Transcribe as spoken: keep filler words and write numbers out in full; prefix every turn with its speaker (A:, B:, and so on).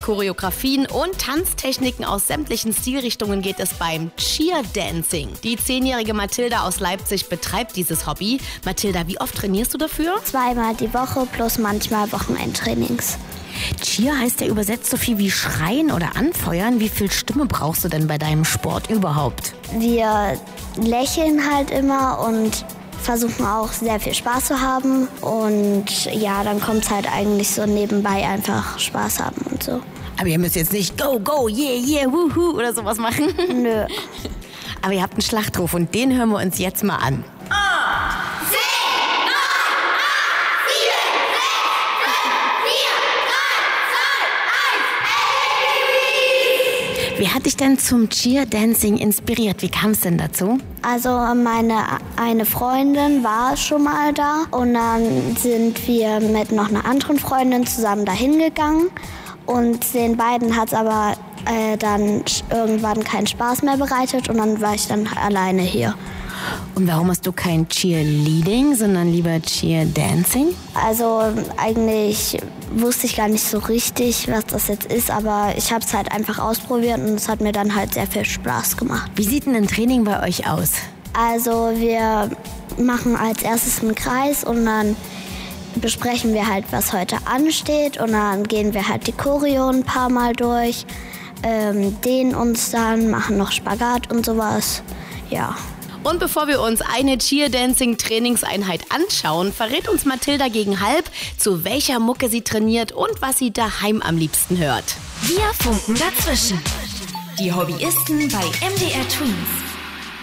A: Choreografien und Tanztechniken aus sämtlichen Stilrichtungen geht es beim Cheerdancing. Die zehnjährige Mathilda aus Leipzig betreibt dieses Hobby. Mathilda, wie oft trainierst du dafür?
B: Zweimal die Woche plus manchmal Wochenendtrainings.
A: Cheer heißt ja übersetzt so viel wie schreien oder anfeuern. Wie viel Stimme brauchst du denn bei deinem Sport überhaupt?
B: Wir lächeln halt immer und versuchen auch sehr viel Spaß zu haben. Und ja, dann kommt es halt eigentlich so nebenbei einfach Spaß haben und so.
A: Aber ihr müsst jetzt nicht go, go, yeah, yeah, wuhu oder sowas machen.
B: Nö.
A: Aber ihr habt einen Schlachtruf und den hören wir uns jetzt mal an. Wer hat dich denn zum Cheerdancing inspiriert? Wie kam es denn dazu?
B: Also meine eine Freundin war schon mal da und dann sind wir mit noch einer anderen Freundin zusammen dahin gegangen und den beiden hat es aber äh, dann irgendwann keinen Spaß mehr bereitet und dann war ich dann alleine hier.
A: Und warum hast du kein Cheerleading, sondern lieber Cheerdancing?
B: Also eigentlich wusste ich gar nicht so richtig, was das jetzt ist, aber ich habe es halt einfach ausprobiert und es hat mir dann halt sehr viel Spaß gemacht.
A: Wie sieht denn ein Training bei euch aus?
B: Also wir machen als erstes einen Kreis und dann besprechen wir halt, was heute ansteht und dann gehen wir halt die Choreo ein paar Mal durch, ähm, dehnen uns dann, machen noch Spagat und sowas, ja.
A: Und bevor wir uns eine Cheerdancing-Trainingseinheit anschauen, verrät uns Mathilda gegen halb, zu welcher Mucke sie trainiert und was sie daheim am liebsten hört.
C: Wir funken dazwischen. Die Hobbyisten bei M D R Twins.